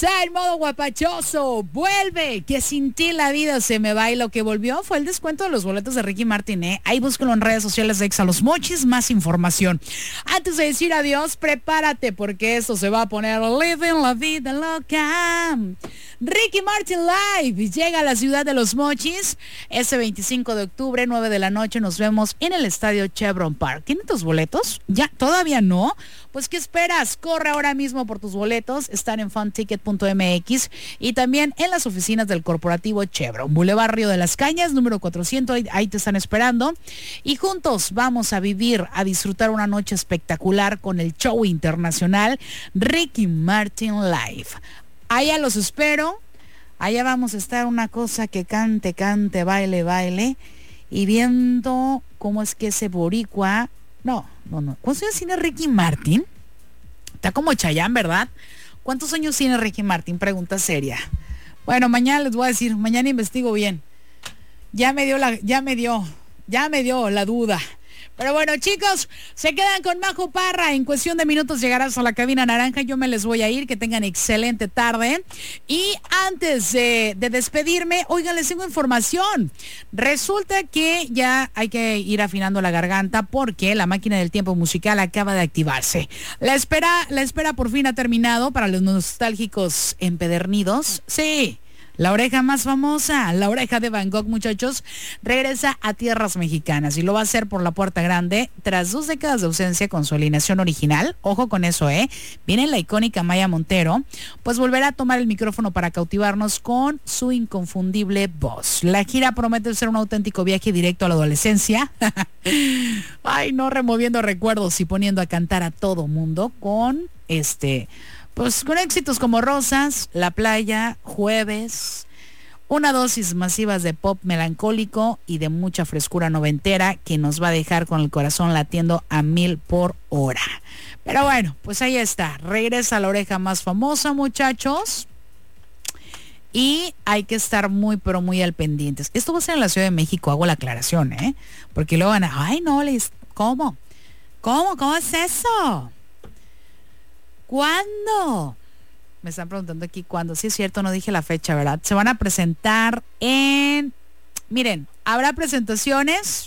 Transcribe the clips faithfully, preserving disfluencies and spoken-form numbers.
está en modo guapachoso. Vuelve, que sin ti la vida se me va. Y lo que volvió fue el descuento de los boletos de Ricky Martin, ¿eh? Ahí búsquelo en redes sociales de Exa Los Mochis, más información. Antes de decir adiós, prepárate porque esto se va a poner living la vida loca. Ricky Martin Live llega a la ciudad de Los Mochis ese veinticinco de octubre, nueve de la noche. Nos vemos en el estadio Chevron Park. ¿Tienen tus boletos? ¿Ya? ¿Todavía no? Pues ¿qué esperas? Corre ahora mismo por tus boletos. Están en funticket punto m x y también en las oficinas del corporativo Chevron. Boulevard Río de las Cañas, número cuatrocientos. Ahí, ahí te están esperando. Y juntos vamos a vivir, a disfrutar una noche espectacular con el show internacional Ricky Martin Live. Allá los espero. Allá vamos a estar una cosa que cante, cante, baile, baile. Y viendo cómo es que ese boricua... No, no, no. ¿Cuántos años tiene Ricky Martin? Está como Chayanne, ¿verdad? ¿Cuántos años tiene Ricky Martin? Pregunta seria. Bueno, mañana les voy a decir. Mañana investigo bien. Ya me dio la... Ya me dio... Ya me dio la duda. Pero bueno, chicos, se quedan con Majo Parra. En cuestión de minutos llegarás a la cabina naranja. Yo me les voy a ir. Que tengan excelente tarde. Y antes de, de despedirme, oigan, les tengo información. Resulta que ya hay que ir afinando la garganta porque la máquina del tiempo musical acaba de activarse. La espera, la espera por fin ha terminado para los nostálgicos empedernidos. Sí. La oreja más famosa, la oreja de Van Gogh, muchachos, regresa a tierras mexicanas y lo va a hacer por la puerta grande tras dos décadas de ausencia con su alineación original. Ojo con eso, ¿eh? Viene la icónica Maya Montero, pues volverá a tomar el micrófono para cautivarnos con su inconfundible voz. La gira promete ser un auténtico viaje directo a la adolescencia. Ay, no, removiendo recuerdos y poniendo a cantar a todo mundo con este... Pues con éxitos como Rosas, La Playa, Jueves, una dosis masivas de pop melancólico y de mucha frescura noventera que nos va a dejar con el corazón latiendo a mil por hora. Pero bueno, pues ahí está, regresa la oreja más famosa, muchachos. Y hay que estar muy, pero muy al pendientes. Esto va a ser en la Ciudad de México, hago la aclaración, ¿eh? Porque luego van a, ay no, les, ¿cómo? ¿Cómo? ¿Cómo es eso? ¿Cuándo? Me están preguntando aquí cuándo. Sí es cierto, no dije la fecha, ¿verdad? Se van a presentar en... Miren, habrá presentaciones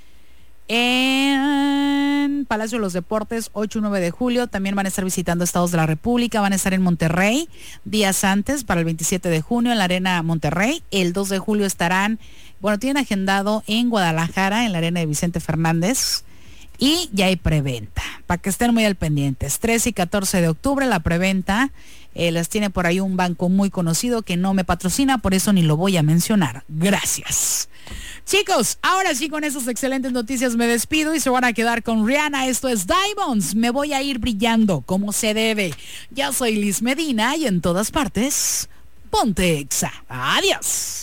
en Palacio de los Deportes ocho y nueve de julio. También van a estar visitando estados de la República. Van a estar en Monterrey días antes para el veintisiete de junio en la Arena Monterrey. El dos de julio estarán, bueno, tienen agendado en Guadalajara en la Arena de Vicente Fernández. Y ya hay preventa, para que estén muy al pendientes. trece y catorce de octubre la preventa. Eh, las tiene por ahí un banco muy conocido que no me patrocina, por eso ni lo voy a mencionar. Gracias. Chicos, ahora sí con esas excelentes noticias me despido y se van a quedar con Rihanna. Esto es Diamonds. Me voy a ir brillando como se debe. Ya soy Liz Medina y en todas partes, ponte Exa. Adiós.